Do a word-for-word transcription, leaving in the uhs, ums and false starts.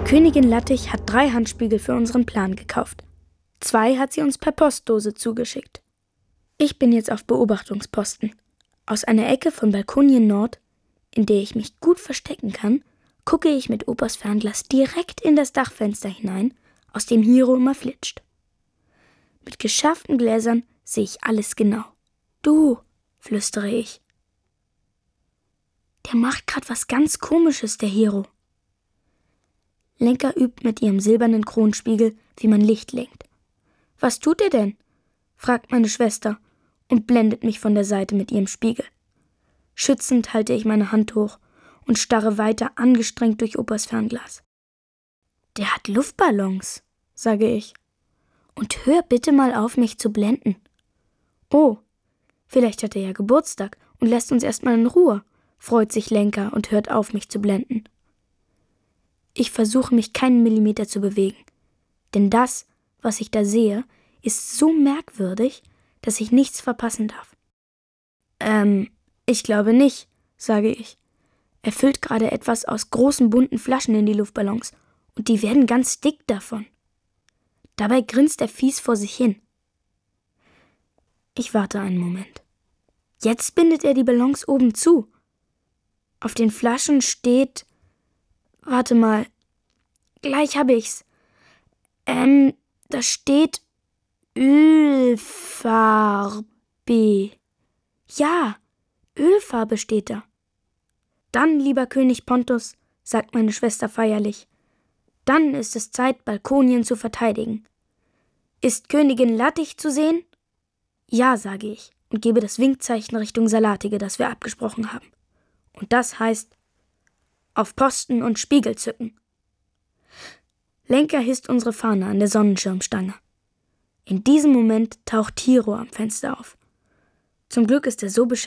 Königin Lattich hat drei Handspiegel für unseren Plan gekauft. Zwei hat sie uns per Postdose zugeschickt. Ich bin jetzt auf Beobachtungsposten. Aus einer Ecke von Balkonien Nord, in der ich mich gut verstecken kann, gucke ich mit Opas Fernglas direkt in das Dachfenster hinein, aus dem Hiro immer flitscht. Mit geschärften Gläsern sehe ich alles genau. »Du«, flüstere ich. »Der macht grad was ganz Komisches, der Hiro.« Lenka übt mit ihrem silbernen Kronspiegel, wie man Licht lenkt. »Was tut er denn?« fragt meine Schwester und blendet mich von der Seite mit ihrem Spiegel. Schützend halte ich meine Hand hoch und starre weiter angestrengt durch Opas Fernglas. »Der hat Luftballons«, sage ich. »Und hör bitte mal auf, mich zu blenden.« »Oh, vielleicht hat er ja Geburtstag und lässt uns erstmal in Ruhe«, freut sich Lenka und hört auf, mich zu blenden. Ich versuche mich keinen Millimeter zu bewegen, denn das, was ich da sehe, ist so merkwürdig, dass ich nichts verpassen darf. Ähm, ich glaube nicht, sage ich. Er füllt gerade etwas aus großen bunten Flaschen in die Luftballons und die werden ganz dick davon. Dabei grinst er fies vor sich hin. Ich warte einen Moment. Jetzt bindet er die Ballons oben zu. Auf den Flaschen steht... Warte mal, gleich habe ich's. Ähm, da steht Ölfarbe. Ja, Ölfarbe steht da. Dann, lieber König Pontus, sagt meine Schwester feierlich, dann ist es Zeit, Balkonien zu verteidigen. Ist Königin Lattich zu sehen? Ja, sage ich und gebe das Winkzeichen Richtung Salatige, das wir abgesprochen haben. Und das heißt, auf Posten und Spiegel zücken. Lenka hisst unsere Fahne an der Sonnenschirmstange. In diesem Moment taucht Hiro am Fenster auf. Zum Glück ist er so beschäftigt,